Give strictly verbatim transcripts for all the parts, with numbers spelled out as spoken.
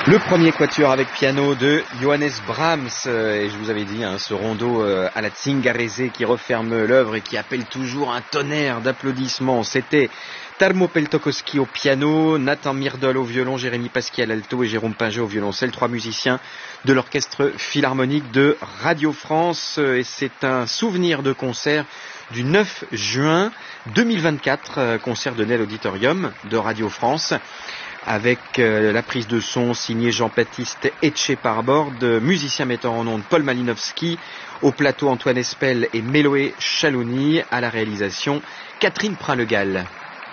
Le premier quatuor avec piano de Johannes Brahms, et je vous avais dit, hein, ce rondo à la Zingarese qui referme l'œuvre et qui appelle toujours un tonnerre d'applaudissements. C'était Tarmo Peltokoski au piano, Nathan Myrdal au violon, Jérémy Pasquier à l'alto et Jérôme Pinger au violoncelle, trois musiciens de l'orchestre philharmonique de Radio France. Et c'est un souvenir de concert du neuf juin deux mille vingt-quatre, concert donné à l'auditorium de Radio France, avec euh, la prise de son signée Jean-Baptiste Etcheparbord, musicien metteur en ondes Paul Malinowski, au plateau Antoine Espel et Méloé Chalouni, à la réalisation Catherine Prin-Legal.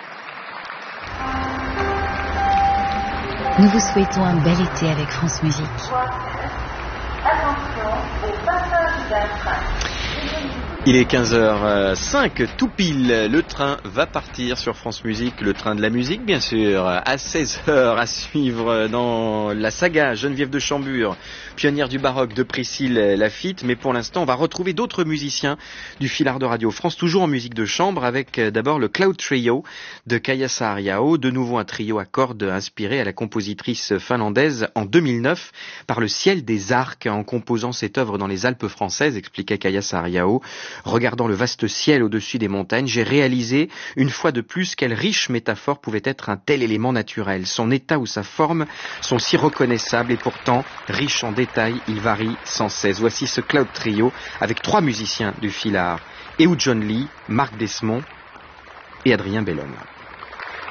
Nous vous souhaitons un bel été avec France Musique. Attention au passage d'un train. Il est quinze heures cinq, tout pile, le train va partir sur France Musique, le train de la musique bien sûr, à seize heures à suivre dans la saga Geneviève de Chambure, pionnière du baroque de Priscille Lafitte, mais pour l'instant on va retrouver d'autres musiciens du Filard de Radio France, toujours en musique de chambre, avec d'abord le Cloud Trio de Kaija Saariaho, de nouveau un trio à cordes inspiré à la compositrice finlandaise en deux mille neuf par le Ciel des Arcs, en composant cette œuvre dans les Alpes françaises, expliquait Kaija Saariaho. Regardant le vaste ciel au-dessus des montagnes, j'ai réalisé une fois de plus quelle riche métaphore pouvait être un tel élément naturel. Son état ou sa forme sont si reconnaissables et pourtant riches en détails, il varie sans cesse. Voici ce Cloud Trio avec trois musiciens du Filard, Ehud John Lee, Marc Desmond et Adrien Bellhomme.